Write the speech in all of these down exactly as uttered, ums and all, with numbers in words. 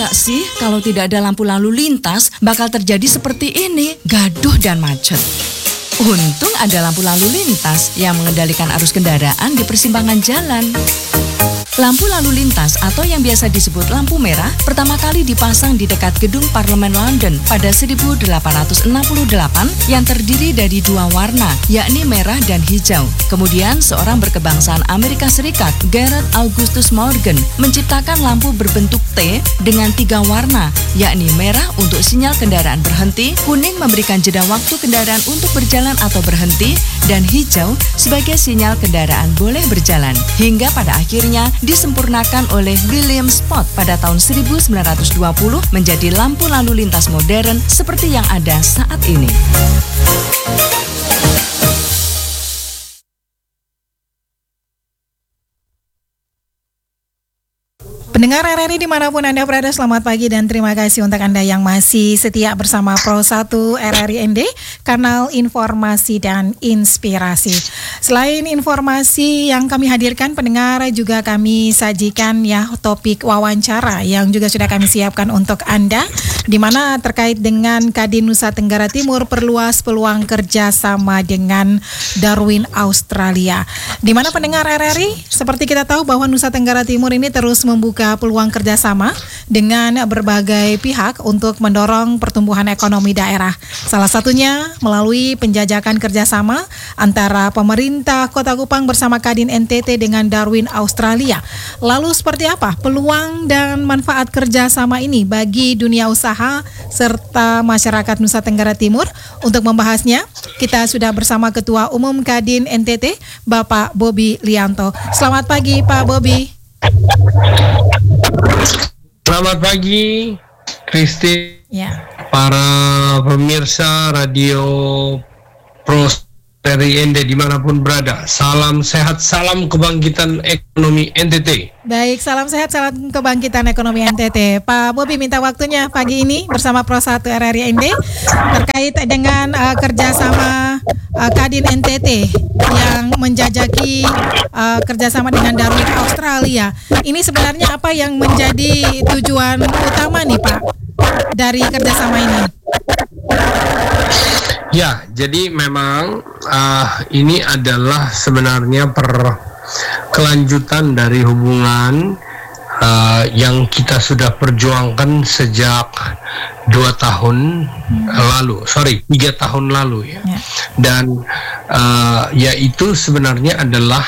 nggak sih kalau tidak ada lampu lalu lintas bakal terjadi seperti ini, gaduh dan macet. Untung ada lampu lalu lintas yang mengendalikan arus kendaraan di persimpangan jalan. Lampu lalu lintas atau yang biasa disebut lampu merah pertama kali dipasang di dekat gedung Parlemen London pada seribu delapan ratus enam puluh delapan yang terdiri dari dua warna, yakni merah dan hijau. Kemudian seorang berkebangsaan Amerika Serikat, Garrett Augustus Morgan, menciptakan lampu berbentuk T dengan tiga warna, yakni merah untuk sinyal kendaraan berhenti, kuning memberikan jeda waktu kendaraan untuk berjalan atau berhenti, dan hijau sebagai sinyal kendaraan boleh berjalan. Hingga pada akhirnya disempurnakan oleh William Spot pada tahun seribu sembilan ratus dua puluh menjadi lampu lalu lintas modern seperti yang ada saat ini. Pendengar R R I dimanapun Anda berada, selamat pagi dan terima kasih untuk Anda yang masih setia bersama Pro satu R R I N D, kanal informasi dan inspirasi. Selain informasi yang kami hadirkan, pendengar juga kami sajikan ya topik wawancara yang juga sudah kami siapkan untuk Anda, di mana terkait dengan Kadin Nusa Tenggara Timur perluas peluang kerjasama dengan Darwin Australia. Di mana pendengar R R I, seperti kita tahu bahwa Nusa Tenggara Timur ini terus membuka peluang kerjasama dengan berbagai pihak untuk mendorong pertumbuhan ekonomi daerah. Salah satunya melalui penjajakan kerjasama antara pemerintah Kota Kupang bersama Kadin N T T dengan Darwin Australia. Lalu seperti apa peluang dan manfaat kerjasama ini bagi dunia usaha serta masyarakat Nusa Tenggara Timur? Untuk membahasnya, kita sudah bersama Ketua Umum Kadin N T T, Bapak Bobby Lianto. Selamat pagi, Pak Bobby. Selamat pagi, Kristi, ya. Para pemirsa radio Pro dari N D dimanapun berada. Salam sehat, salam kebangkitan ekonomi N T T. Baik, salam sehat, salam kebangkitan ekonomi N T T. Pak Bobby minta waktunya pagi ini bersama Pro satu R R I N D terkait dengan uh, kerjasama uh, Kadin N T T yang menjajaki uh, kerjasama dengan Darwin Australia. Ini sebenarnya apa yang menjadi tujuan utama nih Pak dari kerjasama ini? Ya, jadi memang uh, ini adalah sebenarnya per kelanjutan dari hubungan uh, yang kita sudah perjuangkan sejak dua tahun hmm. lalu, sorry tiga tahun lalu ya, ya. Dan uh, yaitu sebenarnya adalah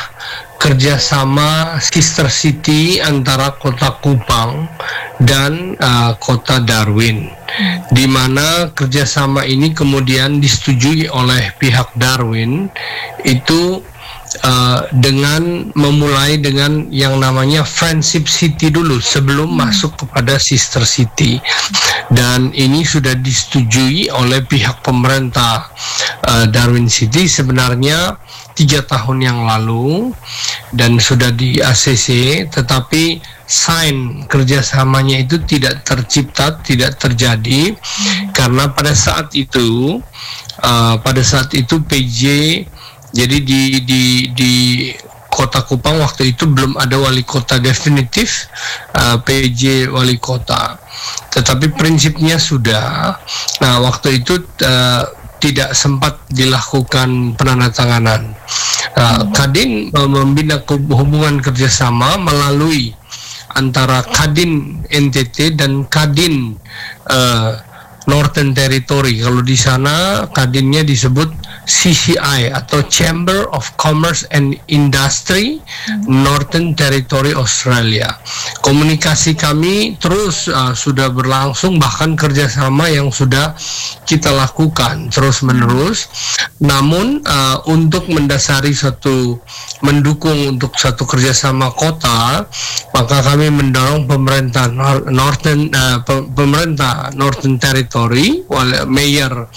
kerjasama sister city antara Kota Kupang dan uh, Kota Darwin, hmm. di mana kerjasama ini kemudian disetujui oleh pihak Darwin itu uh, dengan memulai dengan yang namanya Friendship City dulu sebelum hmm. masuk kepada sister city, dan ini sudah disetujui oleh pihak pemerintah uh, Darwin City sebenarnya tiga tahun yang lalu dan sudah di A C C, tetapi sign kerjasamanya itu tidak tercipta, tidak terjadi hmm. karena pada saat itu uh, pada saat itu P J, jadi di di di Kota Kupang waktu itu belum ada wali kota definitif, uh, P J wali kota, tetapi prinsipnya sudah. Nah waktu itu uh, tidak sempat dilakukan penandatanganan. Uh, Kadin uh, membina hubungan kerjasama melalui antara Kadin N T T dan Kadin uh, Northern Territory. Kalau di sana Kadinnya disebut C C I atau Chamber of Commerce and Industry Northern Territory Australia. Komunikasi kami terus uh, sudah berlangsung, bahkan kerjasama yang sudah kita lakukan terus menerus. Namun uh, untuk mendasari satu mendukung untuk satu kerjasama kota, maka kami mendorong pemerintah Northern uh, pemerintah Northern Territory, Mayor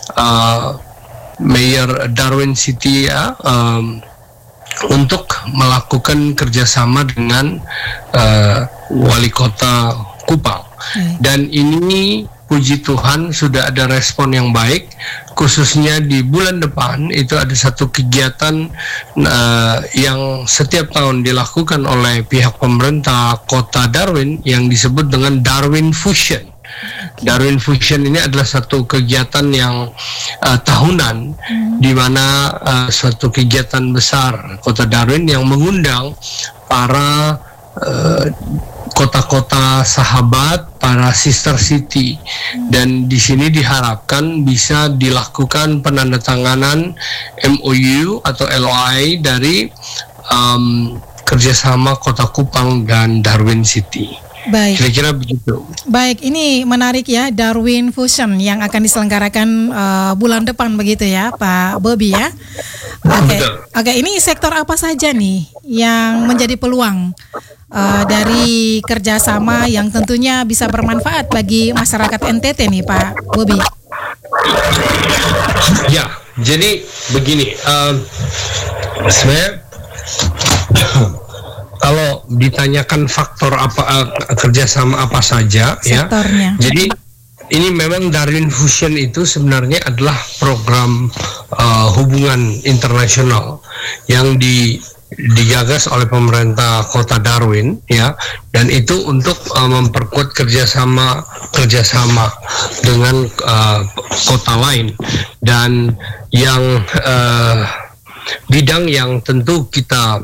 uh, Mayor Darwin City ya, um, untuk melakukan kerjasama dengan uh, wali kota Kupang. Hmm. Dan ini puji Tuhan sudah ada respon yang baik, khususnya di bulan depan itu ada satu kegiatan uh, yang setiap tahun dilakukan oleh pihak pemerintah Kota Darwin yang disebut dengan Darwin Fusion. Darwin Fusion ini adalah satu kegiatan yang uh, tahunan, hmm. di mana uh, suatu kegiatan besar Kota Darwin yang mengundang para uh, kota-kota sahabat, para sister city, hmm. dan di sini diharapkan bisa dilakukan penandatanganan M O U atau L O I dari um, kerjasama Kota Kupang dan Darwin City. Baik. Kira-kira begitu. Baik, ini menarik ya, Darwin Fusion yang akan diselenggarakan uh, bulan depan begitu ya, Pak Bobby ya. Oke, okay. Oke, okay, ini sektor apa saja nih yang menjadi peluang uh, dari kerjasama yang tentunya bisa bermanfaat bagi masyarakat N T T nih, Pak Bobby? Ya, jadi begini, um, sebenarnya kalau ditanyakan faktor apa uh, kerjasama apa saja sektornya, ya, jadi ini memang Darwin Fusion itu sebenarnya adalah program uh, hubungan internasional yang di digagas oleh pemerintah Kota Darwin ya, dan itu untuk uh, memperkuat kerjasama kerjasama dengan uh, kota lain, dan yang uh, bidang yang tentu kita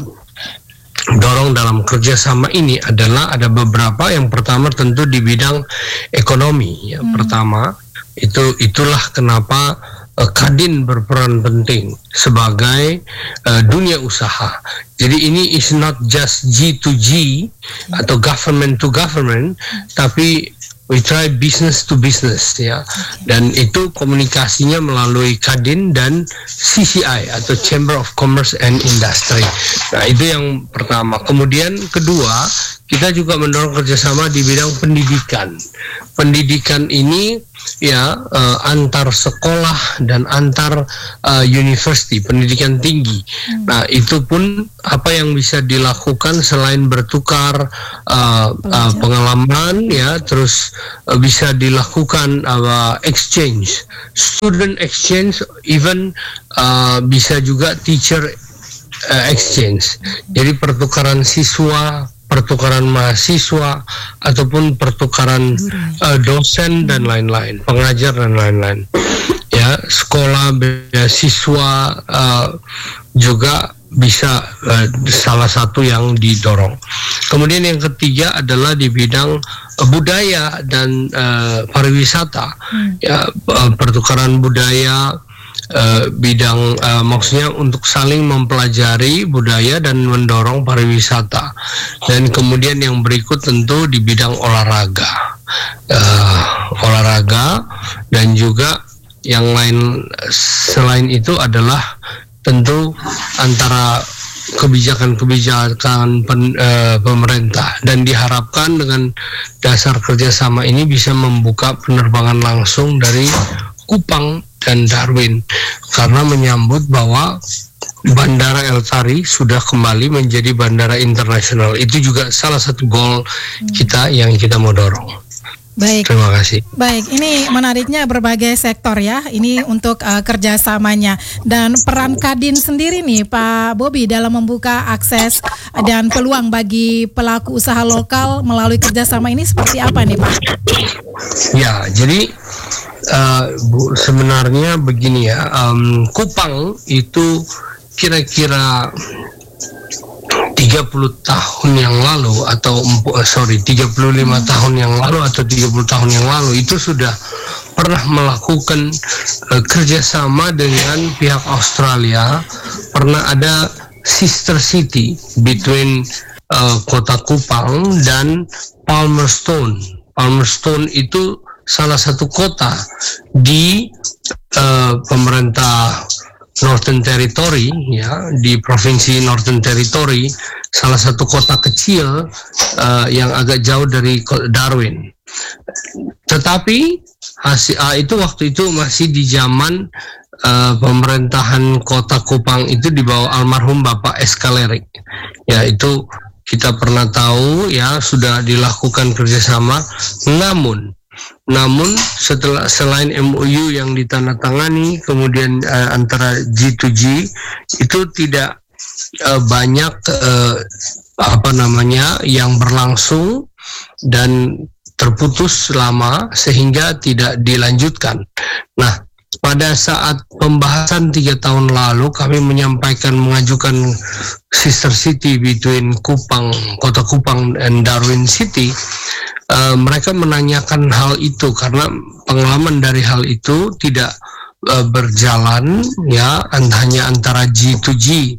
dorong dalam kerjasama ini adalah ada beberapa. Yang pertama tentu di bidang ekonomi. Yang hmm. pertama itu itulah kenapa uh, Kadin berperan penting sebagai uh, dunia usaha. Jadi ini is not just G to G hmm. atau government to government, hmm. tapi we try business to business ya, okay. Dan itu komunikasinya melalui Kadin dan C C I atau Chamber of Commerce and Industry. Nah itu yang pertama. Kemudian kedua, kita juga mendorong kerjasama di bidang pendidikan. Pendidikan ini ya uh, antar sekolah dan antar uh, university, pendidikan tinggi. Hmm. Nah itu pun apa yang bisa dilakukan selain bertukar uh, uh, pengalaman ya, terus uh, bisa dilakukan uh, exchange, student exchange, even uh, bisa juga teacher uh, exchange. Jadi pertukaran siswa, pertukaran mahasiswa, ataupun pertukaran uh, dosen dan lain-lain, pengajar dan lain-lain. Ya, sekolah, beasiswa uh, juga bisa uh, salah satu yang didorong. Kemudian yang ketiga adalah di bidang uh, budaya dan uh, pariwisata. Hmm. Ya, uh, pertukaran budaya. Uh, bidang uh, maksudnya untuk saling mempelajari budaya dan mendorong pariwisata. Dan kemudian yang berikut tentu di bidang olahraga, uh, olahraga dan juga yang lain selain itu adalah tentu antara kebijakan-kebijakan pen, uh, pemerintah, dan diharapkan dengan dasar kerjasama ini bisa membuka penerbangan langsung dari Kupang dan Darwin, karena menyambut bahwa Bandara El Tari sudah kembali menjadi bandara internasional. Itu juga salah satu goal kita yang kita mau dorong. Baik. Terima kasih. Baik, ini menariknya berbagai sektor ya. Ini untuk uh, kerjasamanya dan peran Kadin sendiri nih, Pak Bobby, dalam membuka akses dan peluang bagi pelaku usaha lokal melalui kerjasama ini seperti apa nih, Pak? Ya, jadi uh, Bu, sebenarnya begini ya. Um, Kupang itu kira-kira tiga puluh tahun yang lalu atau sorry tiga puluh lima tahun yang lalu atau tiga puluh tahun yang lalu itu sudah pernah melakukan uh, kerjasama dengan pihak Australia. Pernah ada sister city between uh, kota Kupang dan Palmerston. Palmerston itu salah satu kota di uh, pemerintah Northern Territory ya, di provinsi Northern Territory, salah satu kota kecil uh, yang agak jauh dari Darwin. Tetapi hasil uh, itu waktu itu masih di zaman uh, pemerintahan kota Kupang itu di bawah almarhum Bapak Eskalerik. Ya, itu kita pernah tahu ya, sudah dilakukan kerjasama. Namun namun setelah selain M O U yang ditandatangani kemudian uh, antara G to G itu tidak uh, banyak uh, apa namanya yang berlangsung dan terputus lama sehingga tidak dilanjutkan. Nah, pada saat pembahasan tiga tahun lalu kami menyampaikan mengajukan sister city between Kupang, kota Kupang dan Darwin City. Uh, mereka menanyakan hal itu karena pengalaman dari hal itu tidak uh, berjalan ya hanya antara G to G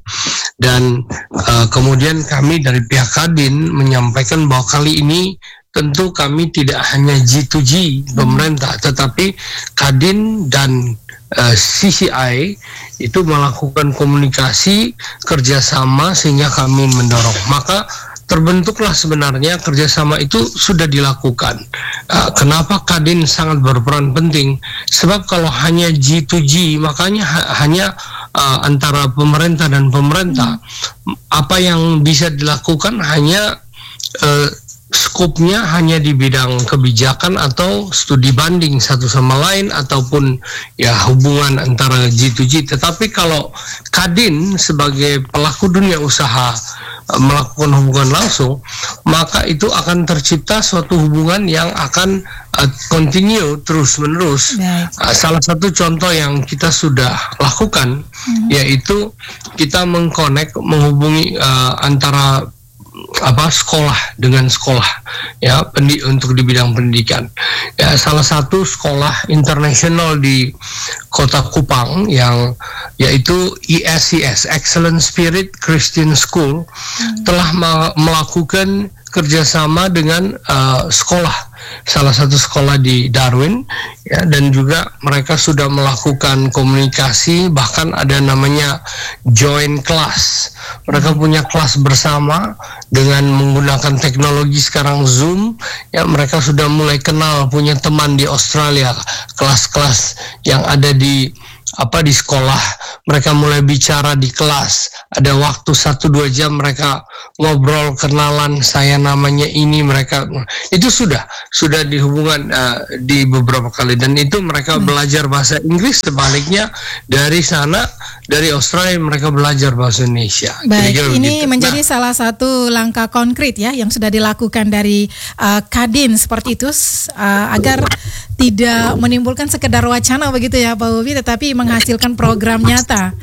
dan uh, kemudian kami dari pihak Kadin menyampaikan bahwa kali ini tentu kami tidak hanya G to G pemerintah, tetapi Kadin dan uh, C C I itu melakukan komunikasi kerjasama sehingga kami mendorong. Maka terbentuklah sebenarnya kerjasama itu sudah dilakukan. Uh, kenapa Kadin sangat berperan penting? Sebab kalau hanya G to G, makanya ha- hanya uh, antara pemerintah dan pemerintah, apa yang bisa dilakukan hanya uh, skopnya hanya di bidang kebijakan atau studi banding satu sama lain ataupun ya hubungan antara G to G. Tetapi kalau Kadin sebagai pelaku dunia usaha uh, melakukan hubungan langsung, maka itu akan tercipta suatu hubungan yang akan uh, continue terus menerus. Uh, salah satu contoh yang kita sudah lakukan hmm. yaitu kita mengkonek menghubungi uh, antara apa sekolah dengan sekolah ya pendi- untuk di bidang pendidikan ya salah satu sekolah internasional di kota Kupang yang yaitu I S C S Excellent Spirit Christian School hmm. telah ma- melakukan kerjasama dengan uh, sekolah salah satu sekolah di Darwin ya dan juga mereka sudah melakukan komunikasi, bahkan ada namanya joint class. Mereka punya kelas bersama dengan menggunakan teknologi sekarang Zoom ya, mereka sudah mulai kenal, punya teman di Australia, kelas-kelas yang ada di apa di sekolah, mereka mulai bicara di kelas, ada waktu satu dua jam mereka ngobrol, kenalan, saya namanya ini, mereka itu sudah sudah dihubungan uh, di beberapa kali, dan itu mereka hmm. belajar bahasa Inggris. Sebaliknya dari sana, dari Australia mereka belajar bahasa Indonesia. Baik, kira-kira ini begitu. Menjadi nah, salah satu langkah konkret ya yang sudah dilakukan dari uh, Kadin seperti itu uh, agar tidak menimbulkan sekedar wacana begitu ya Pak Bobi, tetapi menghasilkan program nyata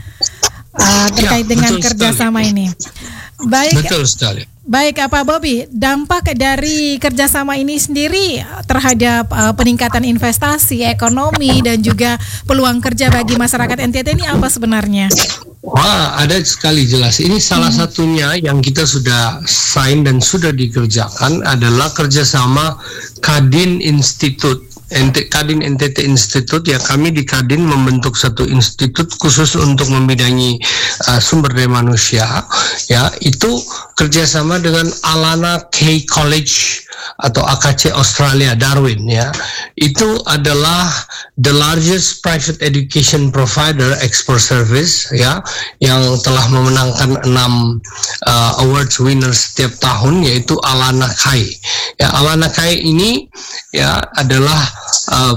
uh, terkait ya, dengan kerjasama sekali. Ini. Baik, betul sekali. Baik, Pak Bobi, dampak dari kerjasama ini sendiri terhadap uh, peningkatan investasi, ekonomi dan juga peluang kerja bagi masyarakat N T T ini apa sebenarnya? Wah, ada sekali jelas. Ini salah hmm. satunya yang kita sudah sign dan sudah dikerjakan adalah kerjasama Kadin Institute. Kadin N T T Institute ya, kami di Kadin membentuk satu institut khusus untuk membidangi uh, sumber daya manusia ya, itu kerjasama dengan Alana Kay College atau A K C Australia Darwin ya. Itu adalah the largest private education provider expert service ya, yang telah memenangkan enam uh, awards winners setiap tahun, yaitu Alana Kay. Ya, Alana Kay ini ya adalah Uh,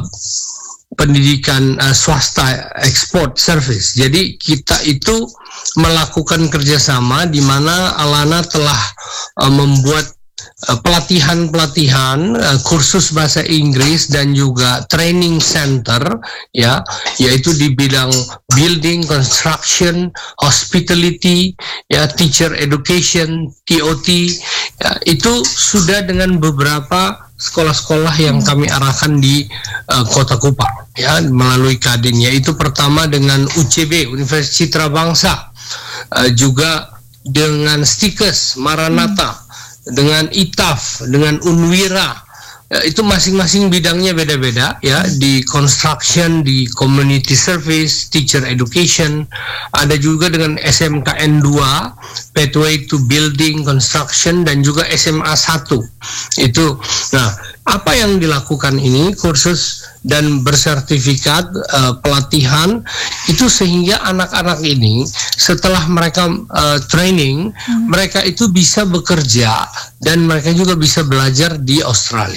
pendidikan uh, swasta export service. Jadi kita itu melakukan kerjasama di mana Alana telah uh, membuat uh, pelatihan-pelatihan uh, kursus bahasa Inggris dan juga training center ya, yaitu di bidang building, construction, hospitality ya, teacher education, T O T ya, itu sudah dengan beberapa sekolah-sekolah yang kami arahkan di uh, Kota Kupang ya melalui Kadin, yaitu pertama dengan U C B Universitas Citra Bangsa, uh, juga dengan Stikes Maranatha, hmm. dengan I T A F, dengan Unwira. Ya, itu masing-masing bidangnya beda-beda ya, di construction, di community service, teacher education, ada juga dengan S M K N dua, Pathway to Building Construction, dan juga S M A satu. Itu, nah apa yang dilakukan ini kursus dan bersertifikat uh, pelatihan itu sehingga anak-anak ini setelah mereka uh, training, hmm. mereka itu bisa bekerja dan mereka juga bisa belajar di Australia.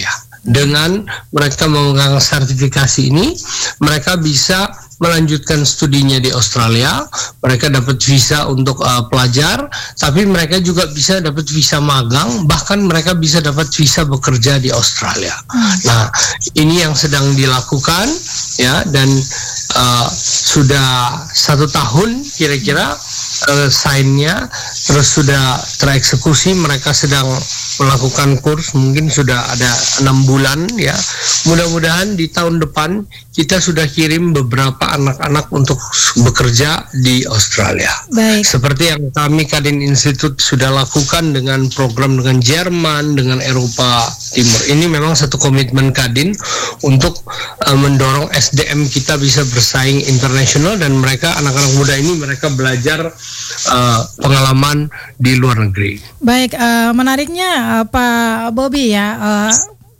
Dengan mereka memegang sertifikasi ini, mereka bisa melanjutkan studinya di Australia. Mereka dapat visa untuk uh, pelajar, tapi mereka juga bisa dapat visa magang, bahkan mereka bisa dapat visa bekerja di Australia. Hmm. Nah, ini yang sedang dilakukan ya, dan uh, sudah satu tahun kira-kira uh, sign-nya, terus sudah tereksekusi. Mereka sedang melakukan kurs, mungkin sudah ada enam bulan ya. Mudah-mudahan di tahun depan kita sudah kirim beberapa anak-anak untuk bekerja di Australia. Baik. Seperti yang kami Kadin Institute sudah lakukan dengan program dengan Jerman, dengan Eropa Timur. Ini memang satu komitmen Kadin untuk uh, mendorong S D M kita bisa bersaing internasional, dan mereka anak-anak muda ini mereka belajar uh, pengalaman di luar negeri. Baik, uh, menariknya uh, Pak Bobby ya, uh,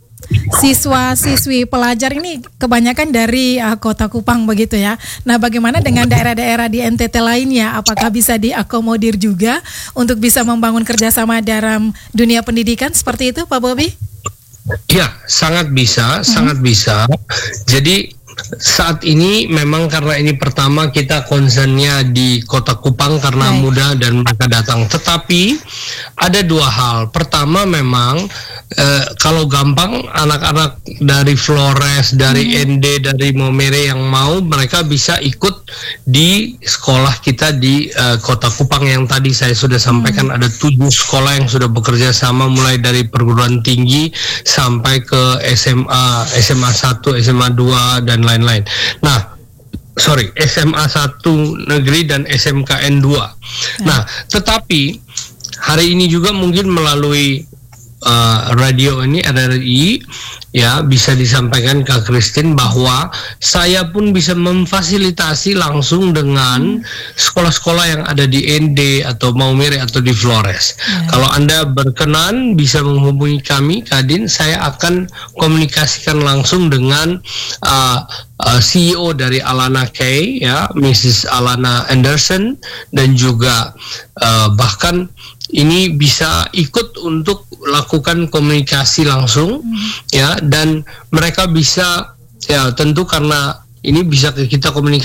siswa-siswi pelajar ini kebanyakan dari uh, Kota Kupang begitu ya. Nah, bagaimana dengan daerah-daerah di N T T lainnya? Apakah bisa diakomodir juga untuk bisa membangun kerjasama dalam dunia pendidikan seperti itu, Pak Bobby? Ya, sangat bisa, hmm. sangat bisa. Jadi saat ini memang karena ini pertama kita concernnya di Kota Kupang karena Baik. muda dan mereka datang. Tetapi ada dua hal. Pertama memang eh, kalau gampang anak-anak dari Flores, dari hmm. N D, dari Maumere yang mau, mereka bisa ikut di sekolah kita di eh, Kota Kupang yang tadi saya sudah sampaikan. Hmm. Ada tujuh sekolah yang sudah bekerja sama, mulai dari perguruan tinggi sampai ke S M A, S M A satu, S M A dua dan lain-lain. Nah, sorry, S M A satu negeri dan S M K N dua. Nah, tetapi hari ini juga mungkin melalui uh, radio ini R R I ya bisa disampaikan ke Christine bahwa saya pun bisa memfasilitasi langsung dengan sekolah-sekolah yang ada di N D atau Maumere atau di Flores. Hmm. Kalau Anda berkenan bisa menghubungi kami Kadin, saya akan komunikasikan langsung dengan uh, uh, C E O dari Alana K ya, Missus Alana Anderson, dan juga uh, bahkan ini bisa ikut untuk lakukan komunikasi langsung hmm. ya, dan mereka bisa ya tentu karena ini bisa kita komunikasi